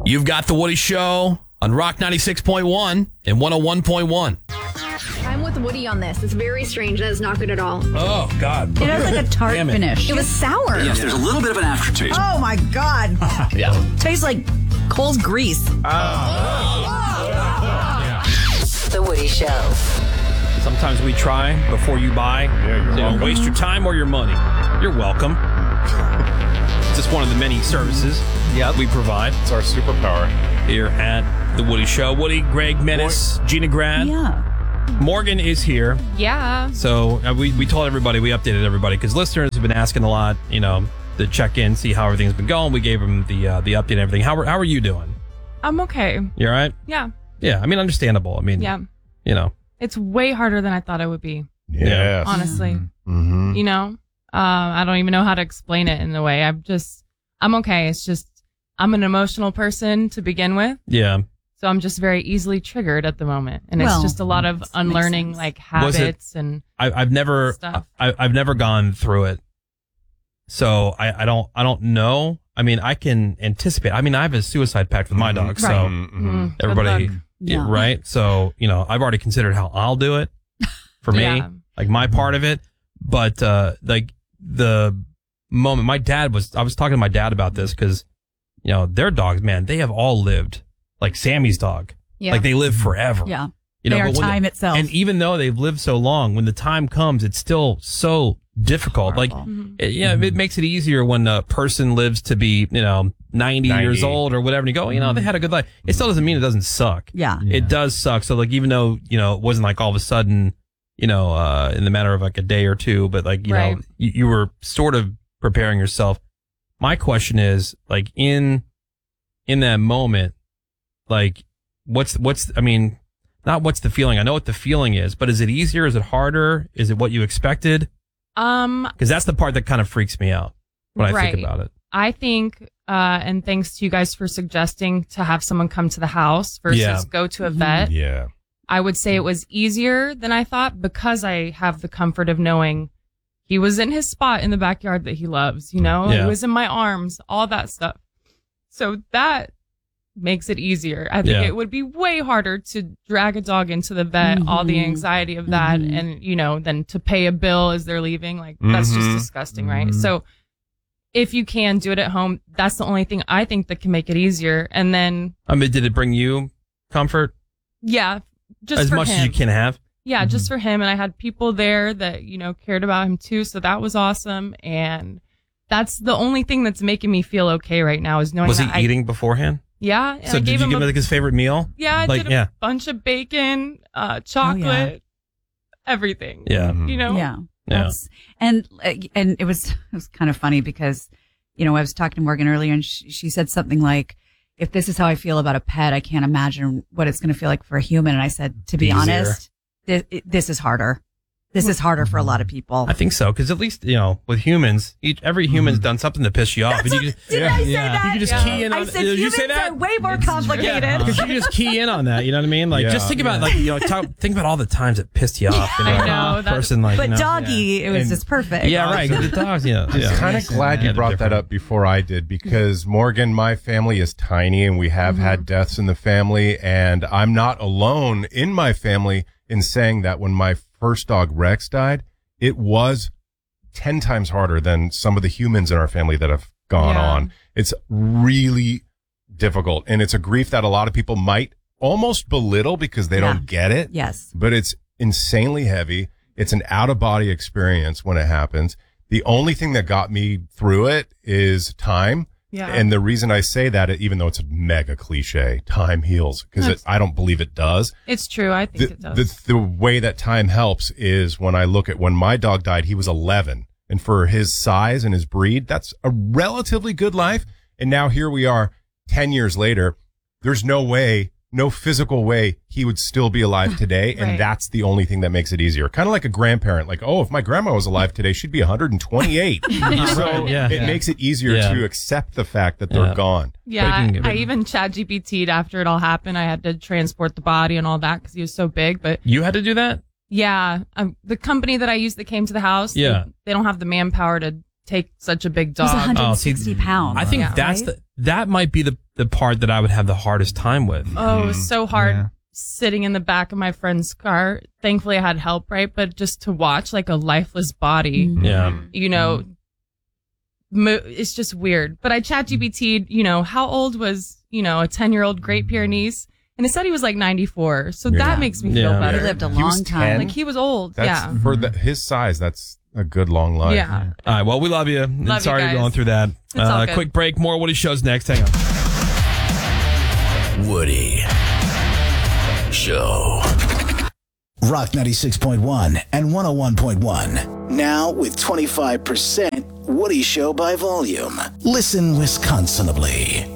You've got The Woody Show on Rock 96.1 and 101.1. I'm with Woody on this. It's very strange. That is not good at all. Oh, God. It has like a tart finish. It was sour. Yes, there's a little bit of an aftertaste. Oh my God. Yeah. Tastes like Cole's grease. The Woody Show. Sometimes we try before you buy. Yeah, you're welcome. Waste your time or your money. You're welcome. It's just one of the many services we provide It's our superpower. here at The Woody Show. Woody, Greg, Menace, Gina Grad. Yeah. Morgan is here. Yeah. So we told everybody, we updated everybody because listeners have been asking a lot, to check in, see how everything's been going. We gave them the update and everything. How are you doing? I'm okay. You all right? Yeah. Yeah. I mean, understandable. I mean, Yeah. It's way harder than I thought it would be, Yes. honestly. Mm-hmm. I don't even know how to explain it in a way. I'm okay. It's just, I'm an emotional person to begin with. Yeah. So I'm just very easily triggered at the moment. And Well, it's just a lot of unlearning sense. like Was it- habits and I've never stuff. I've never gone through it. So I don't know. I mean, I can anticipate. I mean, I have a suicide pact with my dog. So Right. Mm-hmm. Good everybody, luck. Yeah. right? So, I've already considered how I'll do it for me, Yeah. like my part of it. But, like the moment I was talking to my dad about this because, their dogs, man, they have all lived like Sammy's dog. Yeah. Like they live forever. Yeah. They are time itself. And even though they've lived so long, when the time comes, it's still so difficult. Like, Horrible. it makes it easier when a person lives to be, 90 years old or whatever. And you go, they had a good life. It still doesn't mean it doesn't suck. Yeah. It does suck. So like, even though, it wasn't like all of a sudden, in the matter of like a day or two, but like, Right. you were sort of preparing yourself. My question is like in that moment, like not what's the feeling? I know what the feeling is, but is it easier? Is it harder? Is it what you expected? Because that's the part that kind of freaks me out when I Right. think about it. I think, and thanks to you guys for suggesting to have someone come to the house versus Yeah. go to a vet. Yeah. I would say it was easier than I thought because I have the comfort of knowing he was in his spot in the backyard that he loves, Yeah. He was in my arms, all that stuff. So that makes it easier. I think Yeah. it would be way harder to drag a dog into the vet, all the anxiety of that, and, then to pay a bill as they're leaving. Like, that's just disgusting, right? So if you can do it at home, that's the only thing I think that can make it easier. And then, I mean, did it bring you comfort yeah, just as for much him. as you can have? Yeah, just for him. And I had people there that, cared about him too. So that was awesome. And that's the only thing that's making me feel okay right now is knowing Was he that eating beforehand? Yeah. And So I did gave you him give him like his favorite meal? yeah, I like, did a bunch of bacon, chocolate, everything. Yeah. Yeah. Yeah. And it was kind of funny because, I was talking to Morgan earlier and she said something like, if this is how I feel about a pet, I can't imagine what it's going to feel like for a human. And I said, to be Easier. honest, this is harder. This is harder for a lot of people. I think so, because at least with humans, every human's done something to piss you off. And you just, Did I say that? You can just key in on. I said did you humans say that? are way more complicated. Because you just key in on that. You know what I mean? Like, just think about think about all the times it pissed you off. I know, that- Person like, But doggy, it was just perfect. Yeah, right. 'cause the dogs, yeah. I'm kind of glad you brought that up before I did because Morgan, my family is tiny and we have had deaths in the family, and I'm not alone in my family in saying that when my first dog Rex died, it was 10 times harder than some of the humans in our family that have gone on. It's really difficult, and it's a grief that a lot of people might almost belittle because they don't get it. Yes. But it's insanely heavy. It's an out-of-body experience when it happens. The only thing that got me through it is time. Yeah. And the reason I say that, even though it's a mega cliche, time heals, because I don't believe it does. It's true. I think it does. The way that time helps is when I look at when my dog died, he was 11. And for his size and his breed, that's a relatively good life. And now here we are 10 years later. There's no physical way he would still be alive today. And Right. that's the only thing that makes it easier. Kind of like a grandparent, like, oh, if my grandma was alive today, she'd be 128. So it makes it easier to accept the fact that they're gone. Yeah, I even ChatGPT'd after it all happened. I had to transport the body and all that because he was so big. But You had to do that? yeah, the company that I used that came to the house, they don't have the manpower to take such a big It was dog. 160 pounds. I think Yeah, that's right? that might be the the part that I would have the hardest time with. Oh, it was so hard Yeah. sitting in the back of my friend's car. Thankfully, I had help, right? But just to watch like a lifeless body, Yeah. you know, it's just weird. But I ChatGPT'd, you know, how old was, you know, a 10-year-old Great Pyrenees? And it said he was like 94. So that makes me feel Yeah. better. He lived a He was long time. 10? Like he was old. That's yeah. for his size. That's a good long life. Yeah. All right. Well, we love you. And Love you sorry you're guys. going through that. It's all good. Quick break. More Woody Show's next. Hang on. Woody Show. Rock 96.1 and 101.1. Now with 25% Woody Show by volume. Listen Wisconsinably.